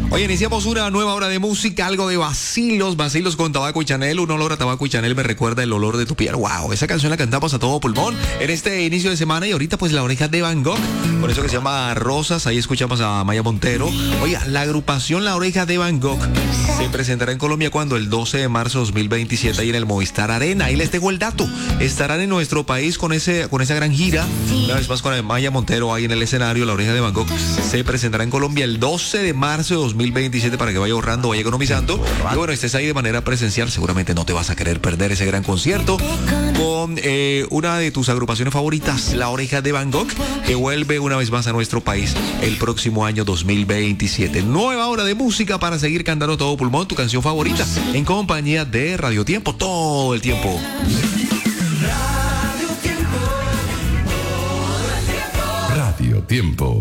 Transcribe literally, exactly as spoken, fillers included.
Hoy iniciamos una nueva hora de música, algo de vacilos, vacilos con tabaco y Chanel. Un olor a tabaco y Chanel me recuerda el olor de tu piel. Wow, esa canción la cantamos a todo pulmón en este inicio de semana. Y ahorita pues La Oreja de Van Gogh, por eso que se llama Rosas. Ahí escuchamos a Maya Montero. Oiga, la agrupación La Oreja de Van Gogh se presentará en Colombia cuando el doce de marzo de dos mil veintisiete ahí en el Movistar Arena. Ahí les dejo el dato. Estarán en nuestro país con ese con esa gran gira. Una vez más con Maya Montero ahí en el escenario. La Oreja de Van Gogh se presentará en Colombia el doce de marzo de dos mil veintisiete para que vaya ahorrando, vaya economizando. Y bueno, estés ahí de manera presencial. Seguramente no te vas a querer perder ese gran concierto con eh, una de tus agrupaciones favoritas, La Oreja de Van Gogh, que vuelve una vez más a nuestro país el próximo año dos mil veintisiete. Nueva hora de música para seguir cantando todo pulmón, tu canción favorita, en compañía de Radio Tiempo, todo el tiempo. Radio Tiempo.